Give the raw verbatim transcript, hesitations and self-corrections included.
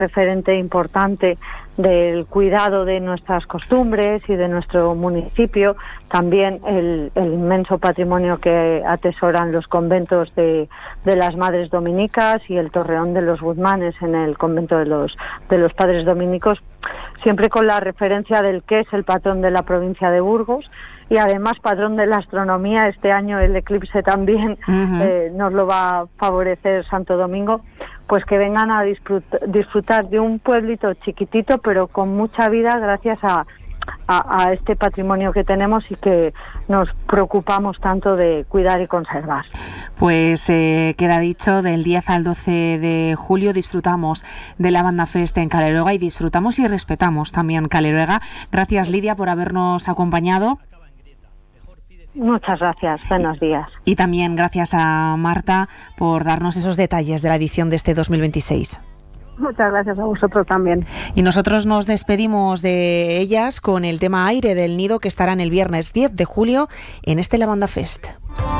referente importante del cuidado de nuestras costumbres y de nuestro municipio. También el, el inmenso patrimonio que atesoran los conventos de, de las Madres Dominicas y el Torreón de los Guzmanes en el convento de los, de los Padres Dominicos, siempre con la referencia del que es el patrón de la provincia de Burgos y además patrón de la astronomía. Este año el eclipse también uh-huh. eh, nos lo va a favorecer Santo Domingo. Pues que vengan a disfrutar, disfrutar de un pueblito chiquitito pero con mucha vida gracias a, a, a este patrimonio que tenemos y que nos preocupamos tanto de cuidar y conservar. Pues eh, queda dicho, del diez al doce de julio disfrutamos de la Banda Fest en Caleruega y disfrutamos y respetamos también Caleruega. Gracias, Lidia, por habernos acompañado. Muchas gracias, buenos días. Y también gracias a Marta por darnos esos detalles de la edición de este dos mil veintiséis. Muchas gracias a vosotros también. Y nosotros nos despedimos de ellas con el tema Aire del Nido, que estarán el viernes diez de julio en este La Banda Fest.